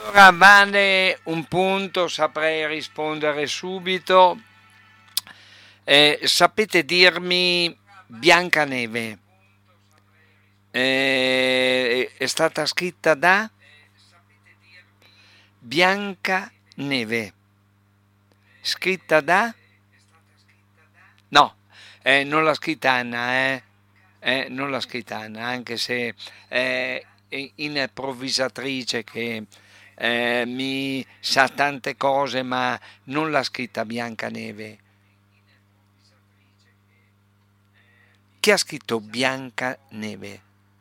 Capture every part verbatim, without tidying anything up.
Allora vale un punto, saprei rispondere subito. Eh, sapete dirmi Biancaneve? Eh, è stata scritta da Biancaneve. Scritta da? No, eh, non l'ha scritta Anna, eh. Eh, non l'ha scritta Anna, anche se è improvvisatrice che eh, mi sa tante cose, ma non l'ha scritta Biancaneve. Chi ha scritto Biancaneve?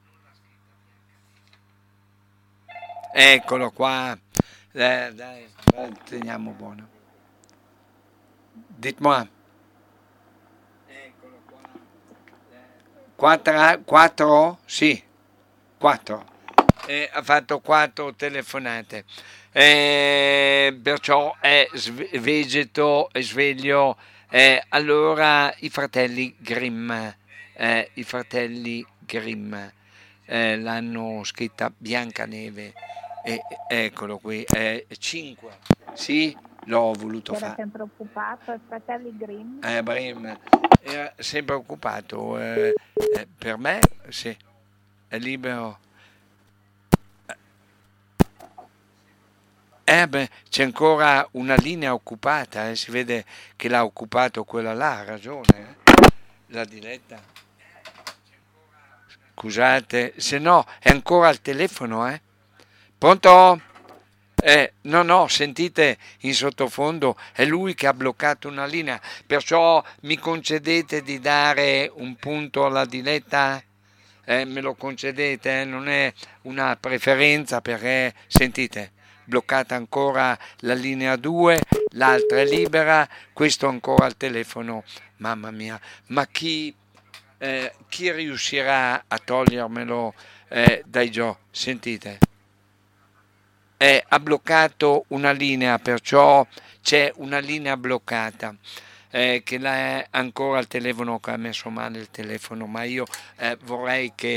Eccolo qua. Eh, dai, teniamo buono. Dites-moi. Eccolo qua. Quattro? Quattro? Sì, quattro. Eh, ha fatto quattro telefonate. Eh, perciò è sve- vegeto, è sveglio. Eh, allora i fratelli Grimm, eh, i fratelli Grimm eh, l'hanno scritta Biancaneve. E, eccolo qui, eh, cinque. Sì, l'ho voluto Era fare. sempre occupato, i fratelli Grimm. Eh, Grimm era sempre occupato. eh, eh, per me, sì, è libero. Eh beh, c'è ancora una linea occupata, eh, si vede che l'ha occupato quella là, ha ragione, eh, la diretta. Scusate, se no è ancora al telefono, eh? Pronto? Eh, no, no, sentite in sottofondo, è lui che ha bloccato una linea, perciò mi concedete di dare un punto alla diretta? Eh, me lo concedete, eh? Non è una preferenza perché, sentite, bloccata ancora la linea due, l'altra è libera, questo ancora al telefono, mamma mia, ma chi, eh, chi riuscirà a togliermelo eh, dai giochi? Sentite, eh, ha bloccato una linea, perciò c'è una linea bloccata. Eh, che è ancora al telefono, che ha messo male il telefono, ma io eh, vorrei che